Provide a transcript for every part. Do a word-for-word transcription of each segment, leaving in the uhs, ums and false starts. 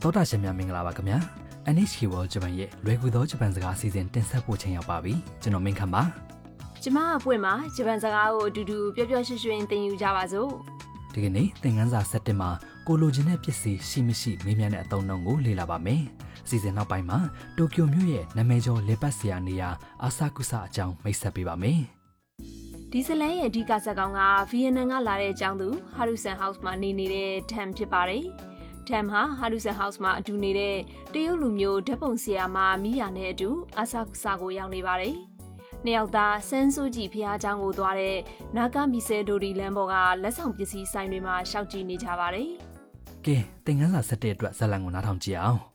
သောတာရှင်များမင်္ဂလာပါခင်ဗျာ เอ็น เอช เค World Japan ရဲ့လွယ်ကူသောဂျပန်စကားအစီအစဉ်တင်ဆက်ဖို့ချိန်ရောက်ပါပြီကျွန်တော်မင်းခမ်းပါကျမအပွင့်မှာဂျပန်စကားကိုအတူတူပျော်ပျော်ရွှင်ရွှင်သင်ယူကြပါစို့ဒီကနေ့သင်ခန်းစာဆက်တင်မှာကိုလိုချင်တဲ့ပစ္စည်းရှိမရှိမေးမြန်းတဲ့အသုံးအနှုန်းကိုလေ့လာပါမယ်အစီအစဉ်နောက်ပိုင်းမှာတိုကျိုမြို့ရဲ့နာမည်ကျော်လေပတ်စရာနေရာအာဆာကုဆာအကြောင်းမိတ်ဆက်ပေးပါမယ်ဒီဇလန်ရဲ့အဓိကဇာတ်ကောင်ကဗီယက်နမ်ကလာတဲ့အကြောင်းသူဟာရူဆန်ဟောက်စ်မှာနေနေတဲ့ဒမ်ဖြစ်ပါတယ်ဒမ်ဟာဟာရူဆန်ဟောက်စ်မှာအတူနေတဲ့တရုတ်လူမျိုးဓာတ်ပုံဆရာမမီယာနဲ့အတူအာဆာကုဆာကိုရောက်နေပါတယ်နှစ်ယောက်သားဆန်းစိုးကြည်ဖျားเจ้าကိုသွားတဲ့နာဂမီဆဲဒိုဒီလမ်းပေါ်ကလက်ဆောင်ပစ္စည်းဆိုင်တွေမှာရှောက်ကြည့်နေကြပါတယ်ကဲသင်ခန်းစာဆက်တဲ့အတွက်ဇာတ်လမ်းကိုနားထောင်ကြည့်အောင်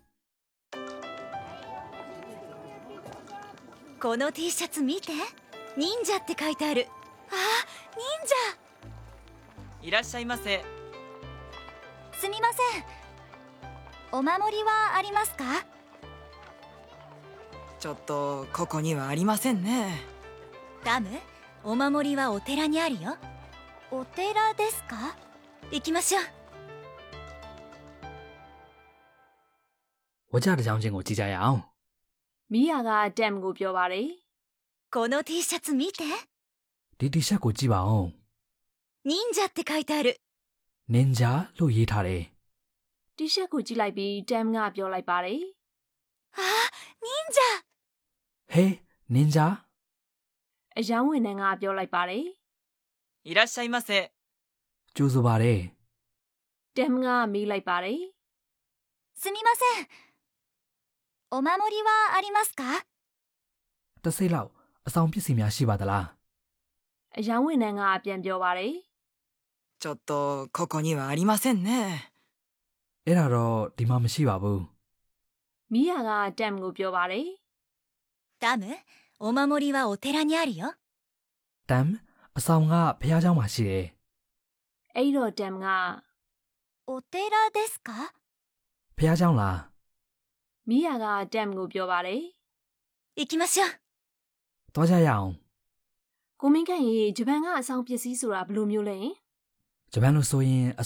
この T シャツ見て忍者って書いてあるあ、忍者いらっしゃいませすみませんお守りはありますかちょっとここにはありませんねダムお守りはお寺にあるよお寺ですか行きましょうဝကြတဲ့ကြောင်းချင်းကိုကြည့်ကြရအောင်မီယာကဒမ်ကိုပြောပါတယ်この T シャツ見てဒီ T シャツကိုကြည့်ပါဦး忍者って書いてあるနင်ဂျာလို့ရေးထားတယ် T シャツကိုကြည့်လိုက်ပြီးဒမ်ကပြောလိုက်ပါတယ်あ、忍者ဟေးနင်ဂျာအယောင်းဝင်နှန်းကပြောလိုက်ပါတယ်いらっしゃいませကြိုးဆိုပါတယ်ဒမ်ကမေးလိုက်ပါတယ်すみませんお守りはありますかတစိတ်လောက်အဆောင်ပစ္စည်းများရှိပါသလားအယောင်းဝင်နှန်းကပြန်ပြောပါတယ်ちょっとここにはありませんねအဲ့ဒါတော့ဒီမှာမရှိပါဘူးမီယာကဒမ်ကိုပြောပါတယ်ダムお守りはお寺にあるよဒမ်အဆောင်ကဘုရားကျောင်းမှာရှိတယ်အဲ့တော့ဒမ်ကお寺ですかဘုရားကျောင်းလားမီယာကဒမ်ကိုပြောပါတယ်行きましょうသွားကြရအောင်ကိုမင်းခန့်ရေဂျပန်ကအဆောင်ပစ္စည်းဆိုတာဘယ်လိုမျိုးလဲဂျပန်လိုဆိုရင်အ